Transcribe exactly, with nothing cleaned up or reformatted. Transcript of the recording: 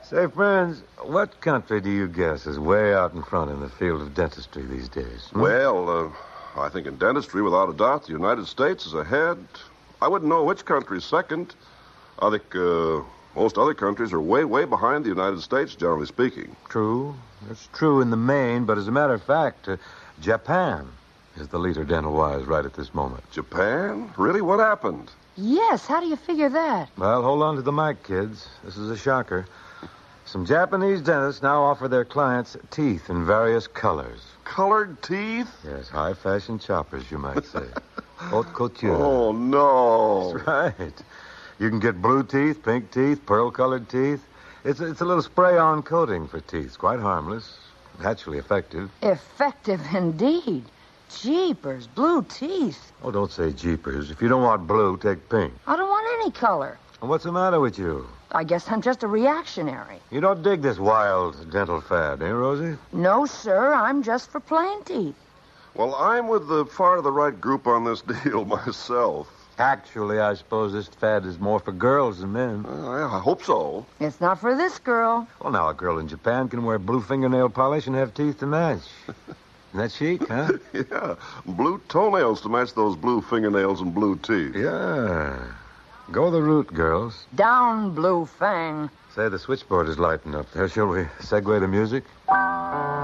Say, friends, what country do you guess is way out in front in the field of dentistry these days? Hmm? Well, uh, I think in dentistry, without a doubt, the United States is ahead. I wouldn't know which country's second. I think uh, most other countries are way, way behind the United States, generally speaking. True. It's true in the main, but as a matter of fact, uh, Japan is the leader dental-wise right at this moment. Japan? Really? What happened? Yes, how do you figure that? Well, hold on to the mic, kids. This is a shocker. Some Japanese dentists now offer their clients teeth in various colors. Colored teeth? Yes, high-fashion choppers, you might say. Haute couture. Oh, no. That's right. You can get blue teeth, pink teeth, pearl-colored teeth. It's, it's a little spray-on coating for teeth. It's quite harmless, naturally effective. Effective indeed. Jeepers, blue teeth. Oh, don't say jeepers. If you don't want blue, take pink. I don't want any color. And what's the matter with you? I guess I'm just a reactionary. You don't dig this wild dental fad, eh, Rosie? No, sir, I'm just for plain teeth. Well, I'm with the far to the right group on this deal myself. Actually, I suppose this fad is more for girls than men. Uh, I hope so. It's not for this girl. Well, now a girl in Japan can wear blue fingernail polish and have teeth to match. Isn't that chic, huh? Yeah, blue toenails to match those blue fingernails and blue teeth. Yeah. Go the route, girls. Down, Blue Fang. Say, the switchboard is lighting up there. Shall we segue to music?